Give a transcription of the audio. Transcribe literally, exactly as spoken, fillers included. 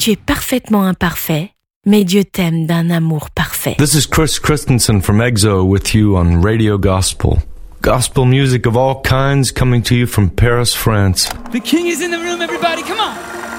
Tu es parfaitement imparfait, mais Dieu t'aime d'un amour parfait. This is Chris Christensen from EXO with you on Radio Gospel. Gospel music of all kinds coming to you from Paris, France. The King is in the room, everybody, come on!